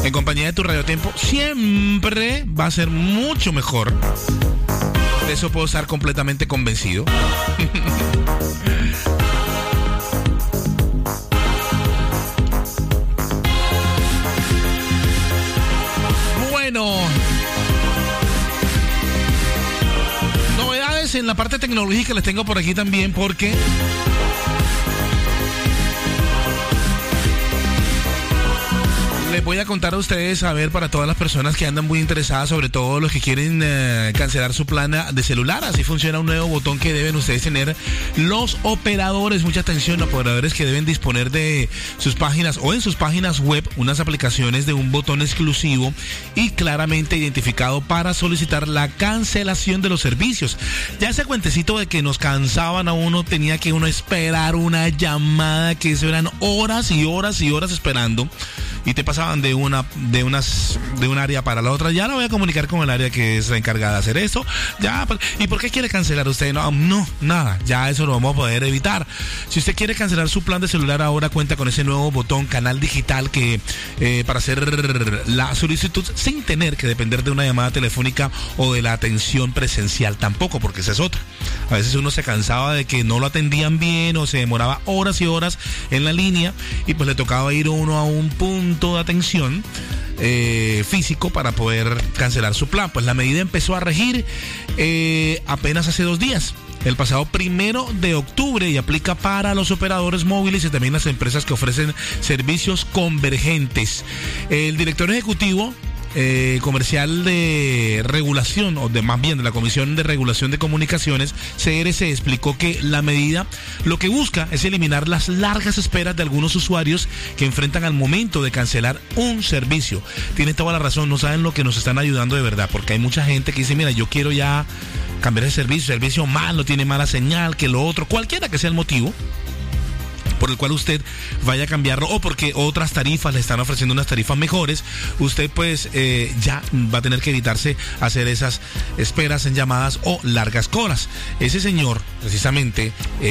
en compañía de tu Radio Tiempo, siempre va a ser mucho mejor. De eso puedo estar completamente convencido. Bueno, novedades en la parte tecnológica les tengo por aquí también, porque les voy a contar a ustedes, a ver, para todas las personas que andan muy interesadas, sobre todo los que quieren cancelar su plan de celular. Así funciona un nuevo botón que deben ustedes tener los operadores. Mucha atención, operadores que deben disponer de sus páginas o en sus páginas web unas aplicaciones de un botón exclusivo y claramente identificado para solicitar la cancelación de los servicios. Ya ese cuentecito de que nos cansaban a uno, tenía que uno esperar una llamada, que eso eran horas y horas y horas esperando, y te pasaban de un área para la otra. Ya la voy a comunicar con el área que es la encargada de hacer esto. Ya, ¿y por qué quiere cancelar usted? No, nada, ya eso lo vamos a poder evitar. Si usted quiere cancelar su plan de celular, ahora cuenta con ese nuevo botón Canal Digital que para hacer la solicitud sin tener que depender de una llamada telefónica o de la atención presencial tampoco, porque esa es otra. A veces uno se cansaba de que no lo atendían bien o se demoraba horas y horas en la línea y pues le tocaba ir uno a un punto de atención físico para poder cancelar su plan. Pues la medida empezó a regir apenas hace 2 días, el pasado 1 de octubre, y aplica para los operadores móviles y también las empresas que ofrecen servicios convergentes. El director ejecutivo comercial de regulación, o de más bien de la Comisión de Regulación de Comunicaciones, CRC, explicó que la medida lo que busca es eliminar las largas esperas de algunos usuarios que enfrentan al momento de cancelar un servicio. Tiene toda la razón, no saben lo que nos están ayudando de verdad, porque hay mucha gente que dice, mira, yo quiero ya cambiar de servicio malo, tiene mala señal, que lo otro, cualquiera que sea el motivo por el cual usted vaya a cambiarlo, o porque otras tarifas le están ofreciendo unas tarifas mejores, usted pues ya va a tener que evitarse hacer esas esperas en llamadas o largas colas. Ese señor precisamente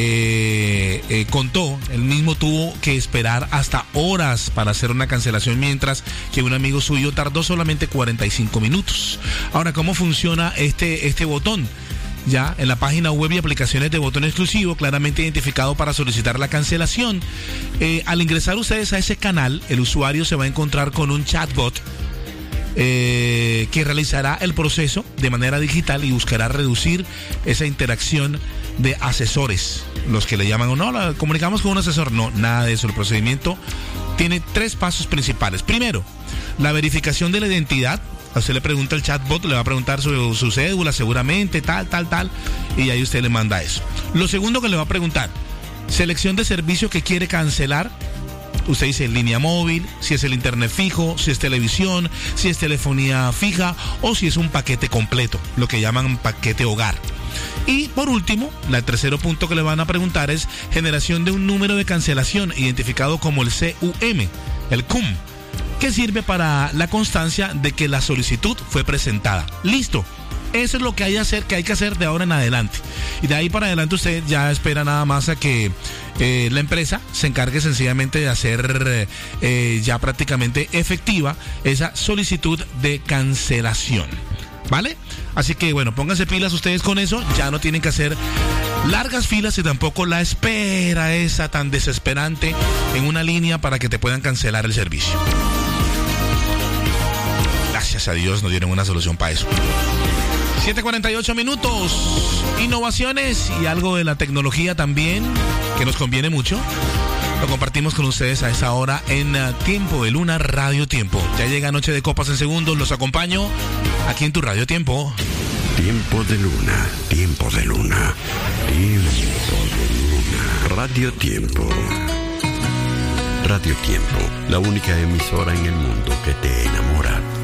contó, él mismo tuvo que esperar hasta horas para hacer una cancelación, mientras que un amigo suyo tardó solamente 45 minutos. Ahora, ¿cómo funciona este botón? Ya en la página web y aplicaciones de botón exclusivo claramente identificado para solicitar la cancelación. Al ingresar ustedes a ese canal, el usuario se va a encontrar con un chatbot que realizará el proceso de manera digital y buscará reducir esa interacción de asesores, los que le llaman, o no, la comunicamos con un asesor. No, nada de eso. El procedimiento tiene 3 pasos principales. Primero, la verificación de la identidad. A usted le pregunta el chatbot, le va a preguntar su cédula seguramente, tal, y ahí usted le manda eso. Lo segundo que le va a preguntar, selección de servicio que quiere cancelar. Usted dice línea móvil, si es el internet fijo, si es televisión, si es telefonía fija o si es un paquete completo, lo que llaman paquete hogar. Y por último, el tercero punto que le van a preguntar es generación de un número de cancelación identificado como el CUM, el CUM, que sirve para la constancia de que la solicitud fue presentada. Listo. Eso es lo que hay que hacer de ahora en adelante. Y de ahí para adelante usted ya espera nada más a que la empresa se encargue sencillamente de hacer ya prácticamente efectiva esa solicitud de cancelación. ¿Vale? Así que bueno, pónganse pilas ustedes con eso. Ya no tienen que hacer largas filas y tampoco la espera esa tan desesperante en una línea para que te puedan cancelar el servicio. Gracias a Dios nos dieron una solución para eso. 7:48 minutos. Innovaciones y algo de la tecnología también, que nos conviene mucho. Lo compartimos con ustedes a esa hora en Tiempo de Luna, Radio Tiempo. Ya llega Noche de Copas en segundos. Los acompaño aquí en tu Radio Tiempo. Tiempo de Luna, Tiempo de Luna, Tiempo de Luna. Radio Tiempo. Radio Tiempo, la única emisora en el mundo que te enamora.